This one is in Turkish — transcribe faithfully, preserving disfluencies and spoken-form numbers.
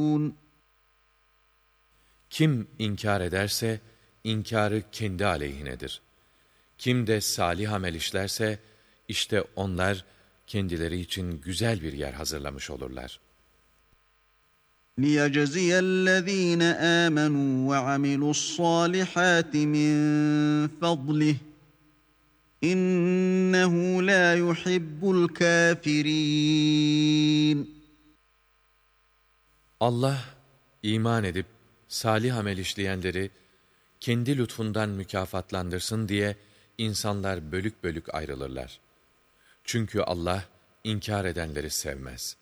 Kim inkar ederse, inkarı kendi aleyhinedir. Kim de salih amel işlerse, işte onlar kendileri için güzel bir yer hazırlamış olurlar. لِيَجْزِيَ الَّذ۪ينَ آمَنُوا وَعَمِلُوا الصَّالِحَاتِ مِنْ فَضْلِهِ اِنَّهُ لَا يُحِبُّ الْكَافِرِينَ. Allah, iman edip salih amel işleyenleri kendi lütfundan mükafatlandırsın diye insanlar bölük bölük ayrılırlar. Çünkü Allah inkar edenleri sevmez.